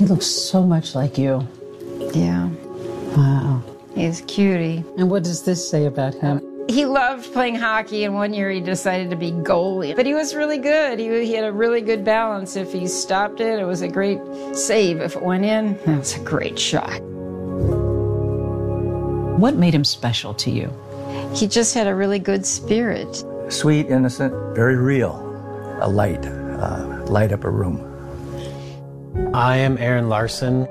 He looks so much like you. Yeah. Wow. He's a cutie. And what does this say about him? He loved playing hockey, and one year he decided to be goalie. But he was really good. He had a really good balance. If he stopped it, it was a great save. If it went in, it was a great shot. What made him special to you? He just had a really good spirit. Sweet, innocent, very real. A light up a room. I am Aaron Larson.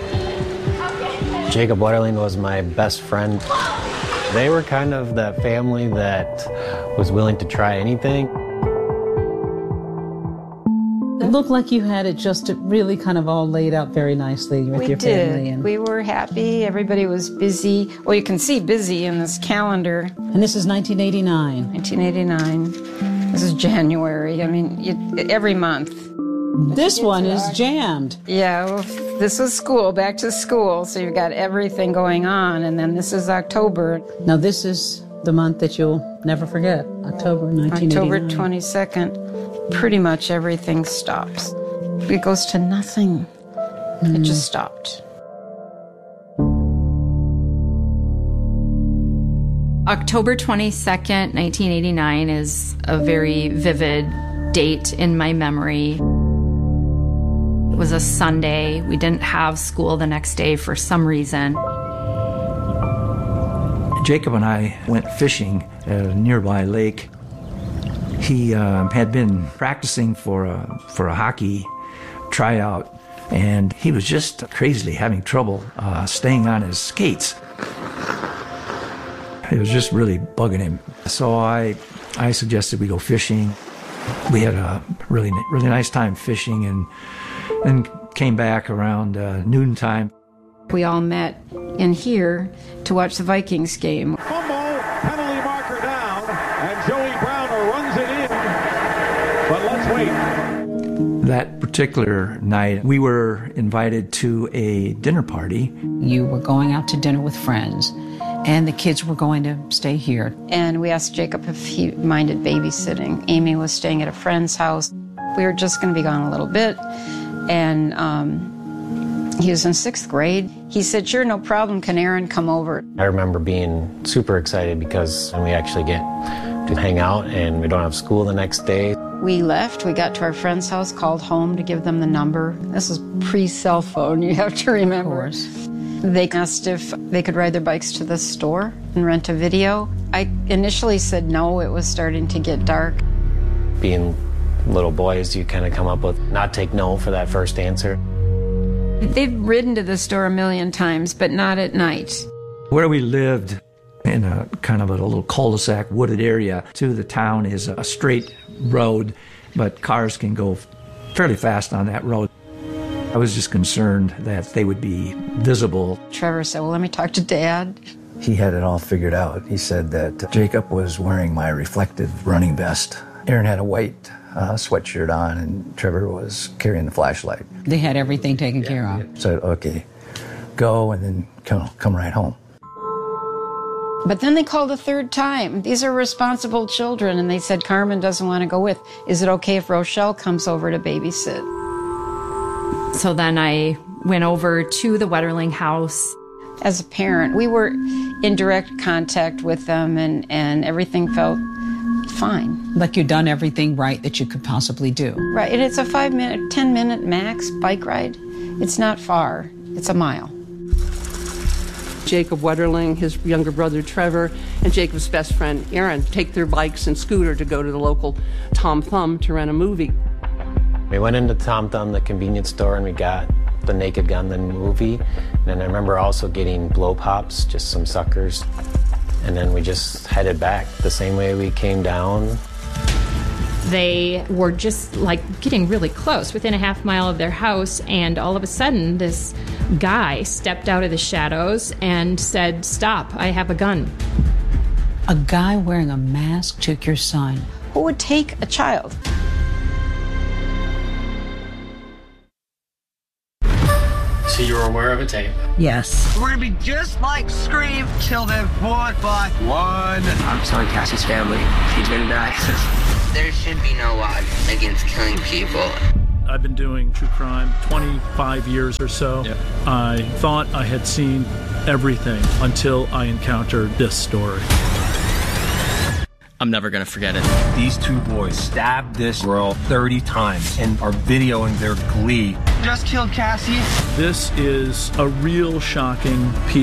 Jacob Wetterling was my best friend. They were kind of that family that was willing to try anything. It looked like you had it just really kind of all laid out very nicely with your family. We were happy. Everybody was busy. Well, you can see busy in this calendar. And this is 1989. 1989. This is January. I mean, every month. This one is jammed. Yeah, well, this was school, back to school, so you've got everything going on, and then this is October. Now this is the month that you'll never forget, October 1989. October 22nd, pretty much everything stops. It goes to nothing. It just stopped. October 22nd, 1989 is a very vivid date in my memory. It was a Sunday. We didn't have school the next day for some reason. Jacob and I went fishing at a nearby lake. He had been practicing for a hockey tryout, and he was just crazily having trouble staying on his skates. It was just really bugging him. So I suggested we go fishing. We had a really nice time fishing, and came back around noontime. We all met in here to watch the Vikings game. Fumble, penalty marker down, and Joey Browner runs it in. But let's wait. That particular night, we were invited to a dinner party. You were going out to dinner with friends, and the kids were going to stay here. And we asked Jacob if he minded babysitting. Amy was staying at a friend's house. We were just going to be gone a little bit. And he was in 6th grade. He said, sure, no problem. Can Aaron come over? I remember being super excited because we actually get to hang out and we don't have school the next day. We left. We got to our friend's house, called home to give them the number. This is pre-cell phone, you have to remember. Of course. They asked if they could ride their bikes to the store and rent a video. I initially said no. It was starting to get dark. Being little boys, you kind of come up with not take no for that first answer. They've ridden to the store a million times, but not at night. Where we lived, in a kind of a little cul-de-sac wooded area, to the town is a straight road, but cars can go fairly fast on that road. I was just concerned that they would be visible. Trevor said, well, let me talk to Dad. He had it all figured out. He said that Jacob was wearing my reflective running vest. Aaron had a white sweatshirt on, and Trevor was carrying the flashlight. They had everything taken care of. Said, okay, go and then come right home. But then they called a third time. These are responsible children, and they said Carmen doesn't want to go with. Is it okay if Rochelle comes over to babysit? So then I went over to the Wetterling house. As a parent, we were in direct contact with them, and everything felt fine. Like you'd done everything right that you could possibly do. Right, and it's a 5-minute, 10-minute max bike ride. It's not far. It's a mile. Jacob Wetterling, his younger brother Trevor, and Jacob's best friend Aaron take their bikes and scooter to go to the local Tom Thumb to rent a movie. We went into Tom Thumb, the convenience store, and we got The Naked Gun, the movie. And I remember also getting blow pops, just some suckers. And then we just headed back the same way we came down. They were just like getting really close, within a half mile of their house, and all of a sudden this guy stepped out of the shadows and said, "Stop, I have a gun." A guy wearing a mask took your son. Who would take a child? So you were aware of a tape? Yes. We're gonna be just like Scream, kill them one by one. I'm telling Cassie's family, she's gonna die. There should be no law against killing people. I've been doing true crime 25 years or so. Yep. I thought I had seen everything until I encountered this story. I'm never going to forget it. These two boys stabbed this girl 30 times and are videoing their glee. Just killed Cassie. This is a real shocking piece